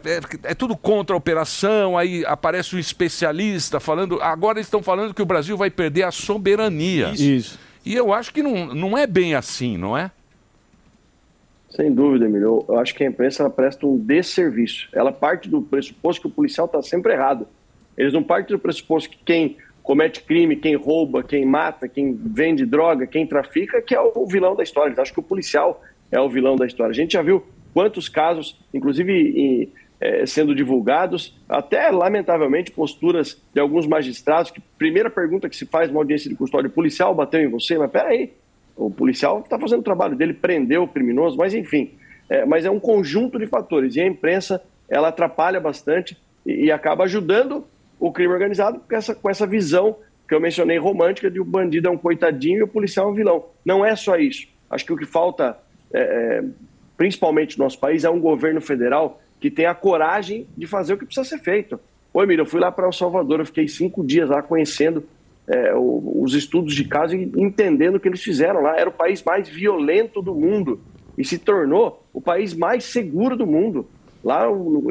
é tudo contra a operação, aí aparece um especialista falando, agora eles estão falando que o Brasil vai perder a soberania. Isso. E eu acho que não é bem assim, não é? Sem dúvida, Emílio. Eu acho que a imprensa ela presta um desserviço. Ela parte do pressuposto que o policial está sempre errado. Eles não partem do pressuposto que quem comete crime, quem rouba, quem mata, quem vende droga, quem trafica, que é o vilão da história. Eles acham que o policial é o vilão da história. A gente já viu quantos casos, inclusive sendo divulgados, até lamentavelmente posturas de alguns magistrados, que primeira pergunta que se faz numa audiência de custódia, o policial bateu em você? Mas peraí, o policial está fazendo o trabalho dele, prendeu o criminoso, mas enfim. Mas é um conjunto de fatores, e a imprensa ela atrapalha bastante e acaba ajudando o crime organizado com essa visão que eu mencionei romântica de o bandido é um coitadinho e o policial é um vilão. Não é só isso. Acho que o que falta, principalmente no nosso país, é um governo federal que tenha a coragem de fazer o que precisa ser feito. Ô, Emílio, eu fui lá para El Salvador, eu fiquei 5 dias lá conhecendo os estudos de caso e entendendo o que eles fizeram lá. Era o país mais violento do mundo e se tornou o país mais seguro do mundo. Lá,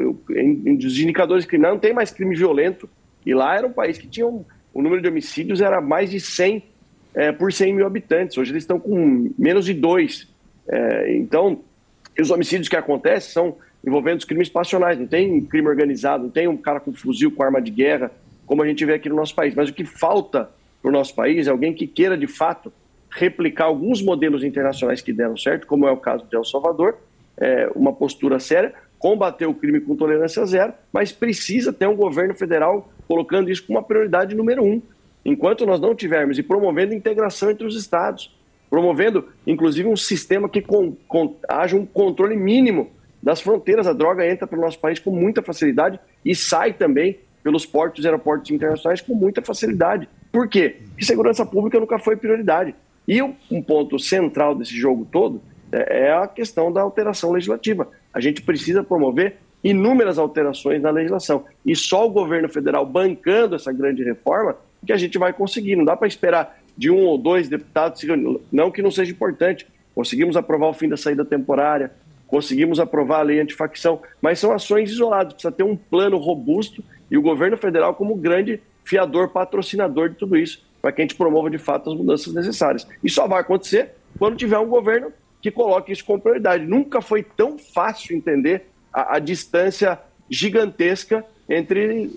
os indicadores criminais não tem mais crime violento. E lá era um país que tinha o número de homicídios era mais de 100 por 100 mil habitantes. Hoje eles estão com menos de 2. Então, os homicídios que acontecem são envolvendo os crimes passionais. Não tem crime organizado, não tem um cara com fuzil, com arma de guerra, como a gente vê aqui no nosso país. Mas o que falta para o nosso país é alguém que queira, de fato, replicar alguns modelos internacionais que deram certo, como é o caso de El Salvador, uma postura séria, combater o crime com tolerância zero, mas precisa ter um governo federal colocando isso como uma prioridade número 1. Enquanto nós não tivermos e promovendo integração entre os estados, promovendo, inclusive, um sistema que haja um controle mínimo das fronteiras. A droga entra para o nosso país com muita facilidade e sai também pelos portos e aeroportos internacionais com muita facilidade. Por quê? Porque segurança pública nunca foi prioridade. E um ponto central desse jogo todo é a questão da alteração legislativa. A gente precisa promover inúmeras alterações na legislação. E só o governo federal bancando essa grande reforma que a gente vai conseguir. Não dá para esperar de 1 ou 2 deputados, não que não seja importante. Conseguimos aprovar o fim da saída temporária, conseguimos aprovar a lei antifacção, mas são ações isoladas. Precisa ter um plano robusto e o governo federal como grande fiador, patrocinador de tudo isso, para que a gente promova de fato as mudanças necessárias. E só vai acontecer quando tiver um governo que coloque isso como prioridade. Nunca foi tão fácil entender a distância gigantesca entre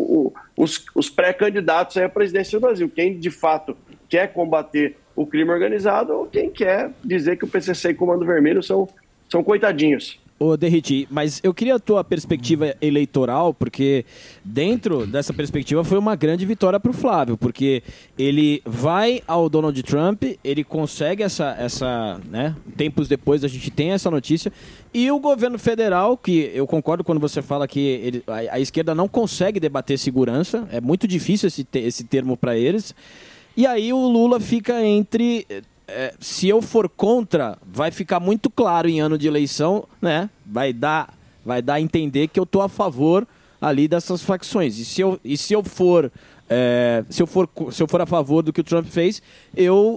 os pré-candidatos à presidência do Brasil. Quem, de fato, quer combater o crime organizado ou quem quer dizer que o PCC e Comando Vermelho são coitadinhos. Ô, Derriti, mas eu queria a tua perspectiva eleitoral, porque dentro dessa perspectiva foi uma grande vitória para o Flávio, porque ele vai ao Donald Trump, ele consegue essa, né? Tempos depois a gente tem essa notícia, e o governo federal, que eu concordo quando você fala que a esquerda não consegue debater segurança, é muito difícil esse termo para eles, e aí o Lula fica entre... se eu for contra, vai ficar muito claro em ano de eleição, né? Vai dar a entender que eu estou a favor ali dessas facções. E se eu for a favor do que o Trump fez, eu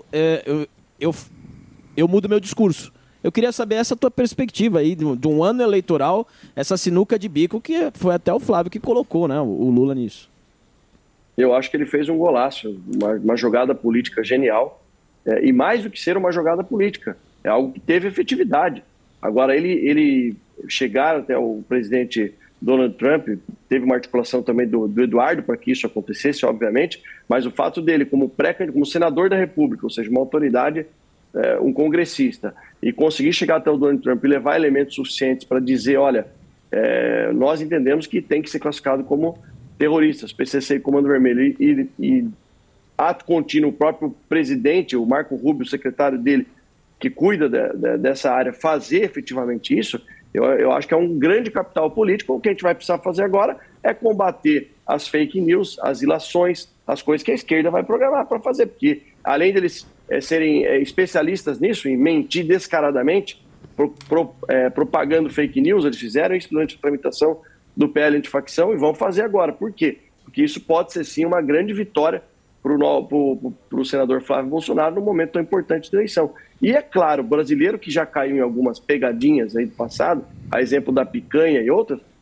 mudo meu discurso. Eu queria saber essa tua perspectiva aí de um ano eleitoral, essa sinuca de bico que foi até o Flávio que colocou, né? O Lula nisso. Eu acho que ele fez um golaço, uma jogada política genial. E mais do que ser uma jogada política, é algo que teve efetividade. Agora, ele chegar até o presidente Donald Trump, teve uma articulação também do Eduardo para que isso acontecesse, obviamente, mas o fato dele, como senador da República, ou seja, uma autoridade, um congressista, e conseguir chegar até o Donald Trump e levar elementos suficientes para dizer, olha, nós entendemos que tem que ser classificado como terroristas, PCC e Comando Vermelho, e ato contínuo, o próprio presidente, o Marco Rubio, o secretário dele, que cuida dessa área, fazer efetivamente isso, eu acho que é um grande capital político. O que a gente vai precisar fazer agora é combater as fake news, as ilações, as coisas que a esquerda vai programar para fazer, porque além deles serem especialistas nisso, em mentir descaradamente, propagando fake news, eles fizeram isso durante a tramitação do PL antifacção e vão fazer agora. Por quê? Porque isso pode ser sim uma grande vitória para o senador Flávio Bolsonaro num momento tão importante da eleição. E é claro, o brasileiro que já caiu em algumas pegadinhas aí do passado, a exemplo da picanha e outras,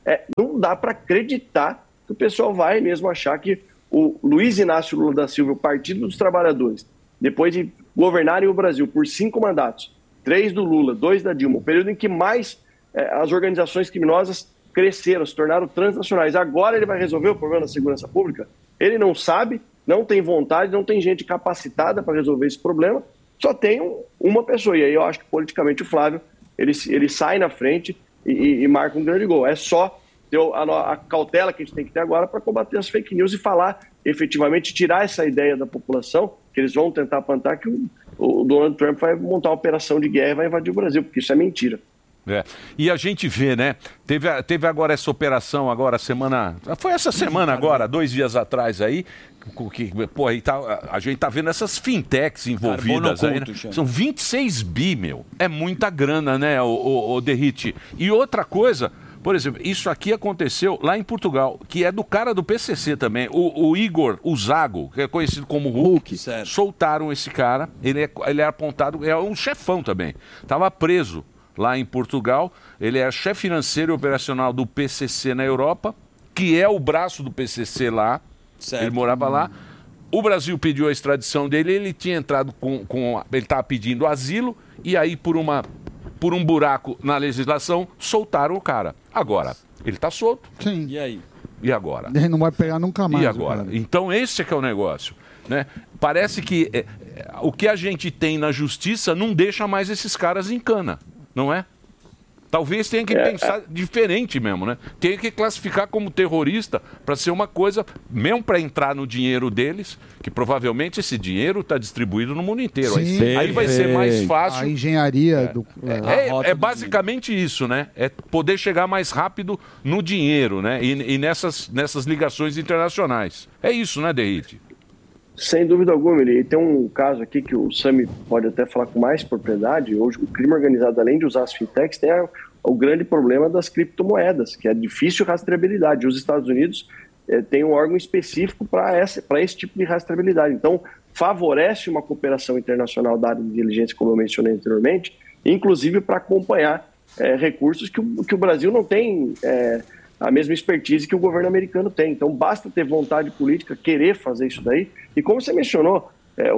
Não dá para acreditar que o pessoal vai mesmo achar que o Luiz Inácio Lula da Silva, o Partido dos Trabalhadores, depois de governarem o Brasil por 5 mandatos, 3 do Lula, 2 da Dilma, o período em que mais as organizações criminosas cresceram, se tornaram transnacionais. Agora ele vai resolver o problema da segurança pública? Ele não sabe, não tem vontade, não tem gente capacitada para resolver esse problema, só tem uma pessoa. E aí eu acho que politicamente o Flávio, ele sai na frente e marca um grande gol. É só ter a cautela que a gente tem que ter agora para combater as fake news e falar efetivamente, tirar essa ideia da população, que eles vão tentar plantar que o Donald Trump vai montar uma operação de guerra e vai invadir o Brasil, porque isso é mentira. E a gente vê, né? Teve agora essa operação, agora semana. Foi essa semana agora, 2 dias atrás aí. Pô, aí a gente tá vendo essas fintechs envolvidas aí, né? São 26 bi, meu. É muita grana, né, o Derrite? E outra coisa, por exemplo, isso aqui aconteceu lá em Portugal, que é do cara do PCC também, o Igor Uzago, que é conhecido como Hulk. Soltaram esse cara, ele é apontado, é um chefão também. Tava preso lá em Portugal, ele é chefe financeiro e operacional do PCC na Europa, que é o braço do PCC lá, ele morava lá. O Brasil pediu a extradição dele, ele tinha entrado ele estava pedindo asilo, e aí por um buraco na legislação, soltaram o cara. Agora, ele está solto. Sim. E aí? E agora? Ele não vai pegar nunca mais. E agora? Então esse é que é o negócio, né? Parece que o que a gente tem na justiça não deixa mais esses caras em cana. Não é? Talvez tenha que pensar diferente mesmo, né? Tem que classificar como terrorista para ser uma coisa, mesmo para entrar no dinheiro deles, que provavelmente esse dinheiro está distribuído no mundo inteiro. Sim, aí vai ser mais fácil. A engenharia É basicamente isso, né? É poder chegar mais rápido no dinheiro, né? E nessas ligações internacionais. É isso, né, Derrite? Sem dúvida alguma, e tem um caso aqui que o Sami pode até falar com mais propriedade. Hoje o crime organizado, além de usar as fintechs, tem o grande problema das criptomoedas, que é difícil rastreabilidade. Os Estados Unidos têm um órgão específico para esse tipo de rastreabilidade. Então, favorece uma cooperação internacional da área de inteligência, como eu mencionei anteriormente, inclusive para acompanhar recursos que o Brasil não tem a mesma expertise que o governo americano tem. Então, basta ter vontade política, querer fazer isso daí. E como você mencionou,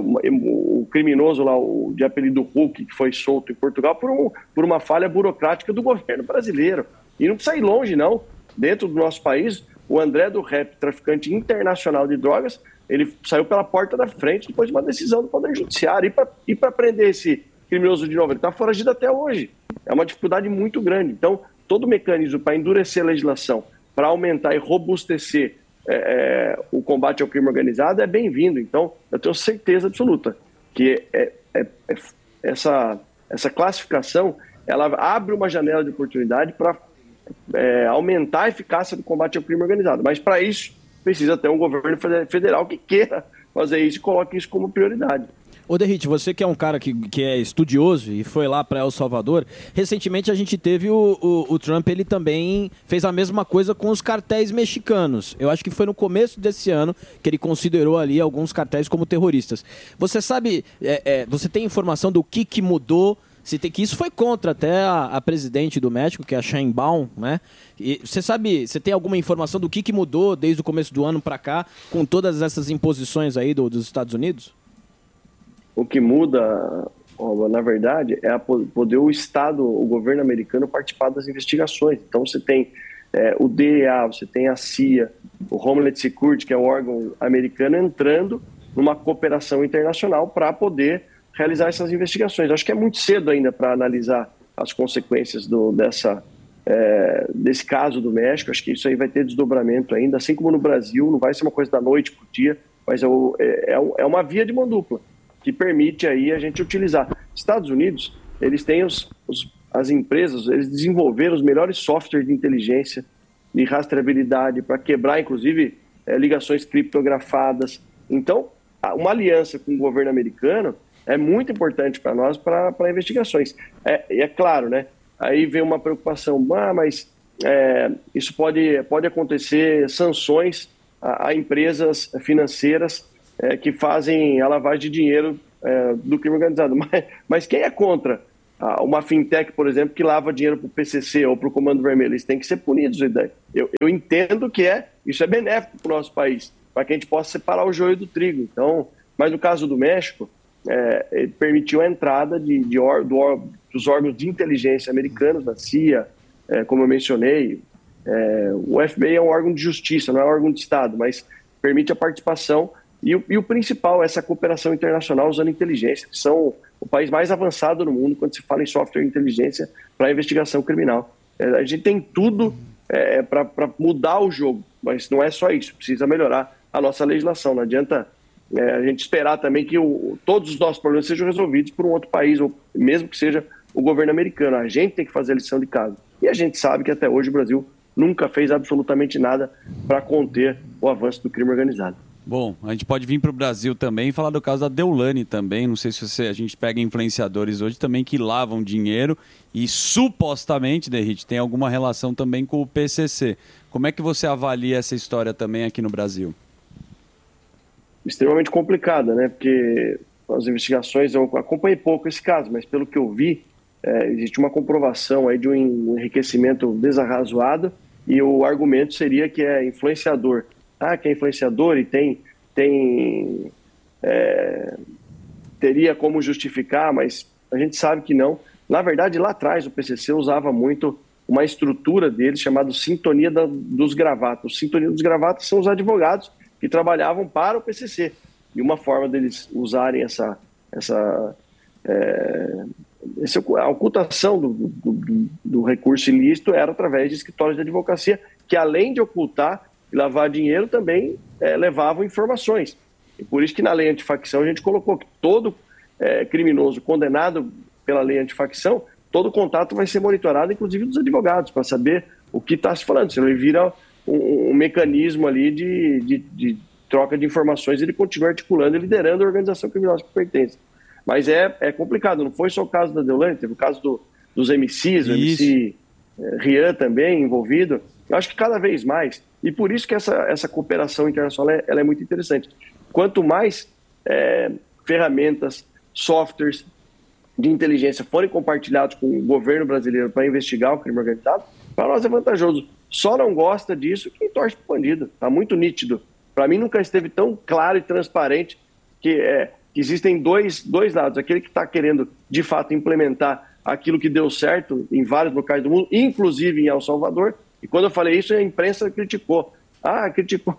o criminoso lá, de apelido Hulk, que foi solto em Portugal por uma falha burocrática do governo brasileiro. E não precisa ir longe, não. Dentro do nosso país, o André do Rep, traficante internacional de drogas, ele saiu pela porta da frente depois de uma decisão do Poder Judiciário. E para prender esse criminoso de novo, ele está foragido até hoje. É uma dificuldade muito grande. Então, todo mecanismo para endurecer a legislação, para aumentar e robustecer o combate ao crime organizado é bem-vindo. Então, eu tenho certeza absoluta que essa classificação ela abre uma janela de oportunidade para aumentar a eficácia do combate ao crime organizado. Mas, para isso, precisa ter um governo federal que queira fazer isso e coloque isso como prioridade. Ô Derrite, você que é um cara que é estudioso e foi lá para El Salvador, recentemente a gente teve o Trump, ele também fez a mesma coisa com os cartéis mexicanos. Eu acho que foi no começo desse ano que ele considerou ali alguns cartéis como terroristas. Você sabe, você tem informação do que mudou? Que isso foi contra até a presidente do México, que é a Sheinbaum, né? E você tem alguma informação do que mudou desde o começo do ano para cá, com todas essas imposições aí dos Estados Unidos? O que muda, na verdade, é poder o Estado, o governo americano participar das investigações. Então você tem o DEA, você tem a CIA, o Homeland Security, que é um órgão americano, entrando numa cooperação internacional para poder realizar essas investigações. Acho que é muito cedo ainda para analisar as consequências desse caso do México. Acho que isso aí vai ter desdobramento ainda, assim como no Brasil, não vai ser uma coisa da noite para o dia, mas é uma via de mão dupla que permite aí a gente utilizar. Estados Unidos, eles têm as empresas, eles desenvolveram os melhores softwares de inteligência, de rastreabilidade, para quebrar, inclusive, ligações criptografadas. Então, uma aliança com o governo americano é muito importante para nós, para investigações. E é claro, né? Aí vem uma preocupação, mas isso pode acontecer sanções a empresas financeiras que fazem a lavagem de dinheiro do crime organizado. Mas quem é contra uma fintech, por exemplo, que lava dinheiro para o PCC ou para o Comando Vermelho. Eles têm que ser punidos. Eu entendo que isso é benéfico para o nosso país, para que a gente possa separar o joio do trigo. Então, mas no caso do México, ele permitiu a entrada dos órgãos de inteligência americanos, da CIA, como eu mencionei. O FBI é um órgão de justiça, não é um órgão de Estado, mas permite a participação e o principal, essa cooperação internacional usando inteligência, que são o país mais avançado no mundo quando se fala em software e inteligência para investigação criminal. A gente tem tudo para mudar o jogo, mas não é só isso, precisa melhorar a nossa legislação. Não adianta a gente esperar também que todos os nossos problemas sejam resolvidos por um outro país, ou mesmo que seja o governo americano. A gente tem que fazer a lição de casa. E a gente sabe que até hoje o Brasil nunca fez absolutamente nada para conter o avanço do crime organizado. Bom, a gente pode vir para o Brasil também e falar do caso da Deolane também. Não sei se a gente pega influenciadores hoje também que lavam dinheiro e supostamente, Derrite, tem alguma relação também com o PCC. Como é que você avalia essa história também aqui no Brasil? Extremamente complicada, né? Porque as investigações, eu acompanhei pouco esse caso, mas pelo que eu vi, existe uma comprovação aí de um enriquecimento desarrazoado e o argumento seria que é influenciador. Que é influenciador e teria como justificar, mas a gente sabe que não. Na verdade, lá atrás, o PCC usava muito uma estrutura deles chamada Sintonia dos Gravatas. O Sintonia dos Gravatas são os advogados que trabalhavam para o PCC. E uma forma deles usarem a ocultação do recurso ilícito era através de escritórios de advocacia, que além de ocultar e lavar dinheiro, também levavam informações. E por isso que na lei antifacção a gente colocou que todo criminoso condenado pela lei antifacção, todo contato vai ser monitorado, inclusive dos advogados, para saber o que está se falando. Senão ele vira um mecanismo ali de troca de informações, ele continua articulando e liderando a organização criminosa que pertence. Mas é complicado, não foi só o caso da Deolane, teve o caso dos MCs, o MC Rian também envolvido. Eu acho que cada vez mais, e por isso que essa cooperação internacional ela é muito interessante. Quanto mais ferramentas, softwares de inteligência forem compartilhados com o governo brasileiro para investigar o crime organizado, para nós é vantajoso. Só não gosta disso quem torce para o bandido. Está muito nítido. Para mim nunca esteve tão claro e transparente que existem dois lados. Aquele que está querendo, de fato, implementar aquilo que deu certo em vários locais do mundo, inclusive em El Salvador. E quando eu falei isso, a imprensa criticou. Criticou.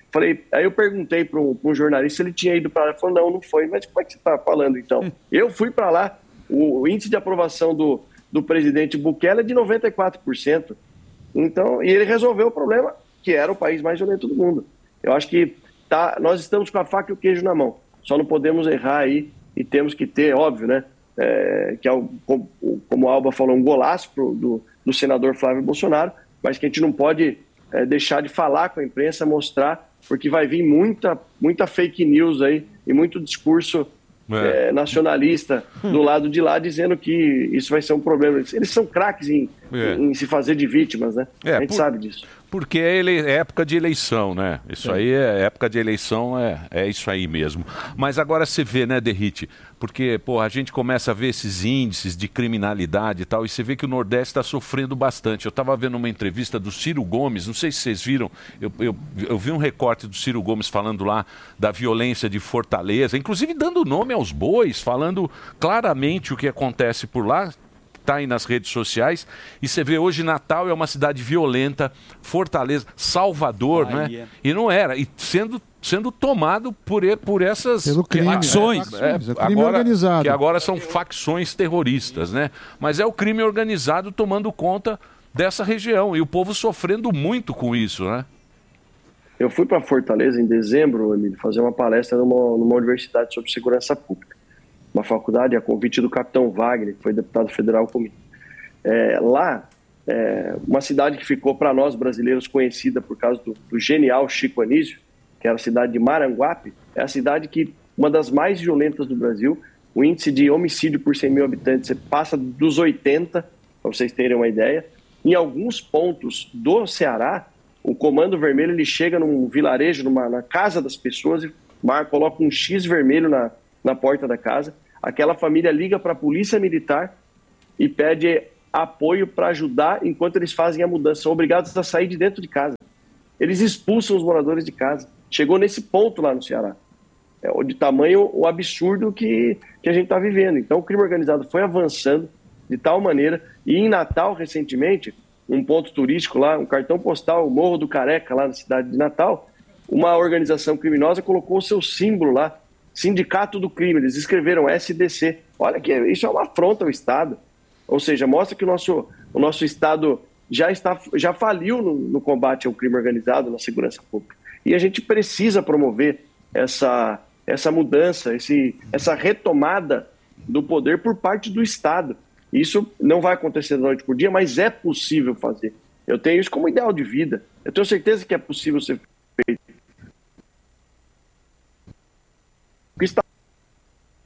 Aí eu perguntei para um jornalista se ele tinha ido para lá. Ele falou, não foi. Mas como é que você está falando, então? Eu fui para lá. O índice de aprovação do presidente Bukele é de 94%. Então, e ele resolveu o problema, que era o país mais violento do mundo. Eu acho que nós estamos com a faca e o queijo na mão. Só não podemos errar aí e temos que ter, óbvio, né? Que é, como o Alba falou, um golaço do senador Flávio Bolsonaro, mas que a gente não pode deixar de falar com a imprensa, mostrar, porque vai vir muita fake news aí e muito discurso nacionalista do lado de lá, dizendo que isso vai ser um problema. Eles são craques em se fazer de vítimas, né? A gente sabe disso. Porque é época de eleição, né? Isso aí época de eleição, é isso aí mesmo. Mas agora você vê, né, Derrite? Porque, a gente começa a ver esses índices de criminalidade e tal, e você vê que o Nordeste está sofrendo bastante. Eu estava vendo uma entrevista do Ciro Gomes, não sei se vocês viram, eu vi um recorte do Ciro Gomes falando lá da violência de Fortaleza, inclusive dando nome aos bois, falando claramente o que acontece por lá. Está aí nas redes sociais, e você vê hoje Natal é uma cidade violenta, Fortaleza, Salvador, né? E não era, e sendo tomado por essas facções, crime organizado. Que agora são facções terroristas, né? Mas é o crime organizado tomando conta dessa região, e o povo sofrendo muito com isso, né? Eu fui para Fortaleza em dezembro, Emílio, fazer uma palestra numa universidade sobre segurança pública. Uma faculdade, a convite do capitão Wagner, que foi deputado federal comigo. Uma cidade que ficou para nós brasileiros conhecida por causa do genial Chico Anísio, que era a cidade de Maranguape, é a cidade que uma das mais violentas do Brasil. O índice de homicídio por 100 mil habitantes passa dos 80, para vocês terem uma ideia. Em alguns pontos do Ceará, o Comando Vermelho ele chega num vilarejo, na casa das pessoas, e coloca um X vermelho na porta da casa. Aquela família liga para a polícia militar e pede apoio para ajudar enquanto eles fazem a mudança. São obrigados a sair de dentro de casa. Eles expulsam os moradores de casa. Chegou nesse ponto lá no Ceará. De tamanho o absurdo que a gente está vivendo. Então o crime organizado foi avançando de tal maneira. E em Natal, recentemente, um ponto turístico lá, um cartão postal, o Morro do Careca, lá na cidade de Natal, uma organização criminosa colocou o seu símbolo lá, Sindicato do Crime. Eles escreveram SDC. Olha que isso é uma afronta ao Estado. Ou seja, mostra que o nosso Estado já faliu no combate ao crime organizado, na segurança pública. E a gente precisa promover essa mudança, essa retomada do poder por parte do Estado. Isso não vai acontecer da noite por dia, mas é possível fazer. Eu tenho isso como ideal de vida. Eu tenho certeza que é possível ser feito.